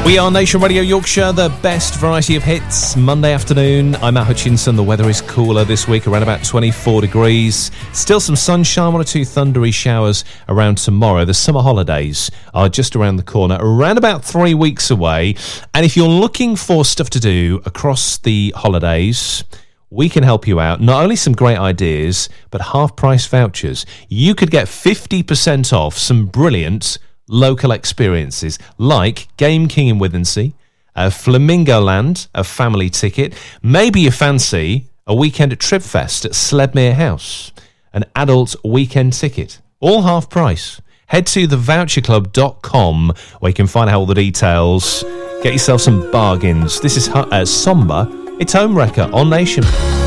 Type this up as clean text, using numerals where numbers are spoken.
We are Nation Radio Yorkshire, the best variety of hits. Monday afternoon, I'm Matt Hutchinson. The weather is cooler this week, around about 24 degrees. Still some sunshine, one or two thundery showers around tomorrow. The summer holidays are just around the corner, around about 3 weeks away. And if you're looking for stuff to do across the holidays, we can help you out. Not only some great ideas, but half-price vouchers. You could get 50% off some brilliant local experiences like Game King in Withensea, Flamingo Land, a family ticket. Maybe you fancy a weekend at Tripfest at Sledmere House, an adult weekend ticket, all half price. Head to thevoucherclub.com where you can find out all the details. Get yourself some bargains. This is Somber. It's Home Wrecker on Nation.